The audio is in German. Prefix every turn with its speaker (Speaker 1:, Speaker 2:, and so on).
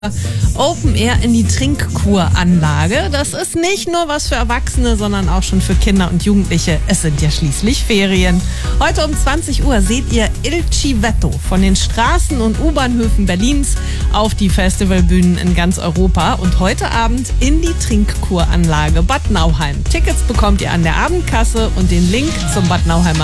Speaker 1: Open Air in die Trinkkuranlage. Das ist nicht nur was für Erwachsene, sondern auch schon für Kinder und Jugendliche. Es sind ja schließlich Ferien. Heute um 20 Uhr seht ihr Il Civetto von den Straßen und U-Bahnhöfen Berlins auf die Festivalbühnen in ganz Europa und heute Abend in die Trinkkuranlage Bad Nauheim. Tickets bekommt ihr an der Abendkasse und den Link zum Bad Nauheimer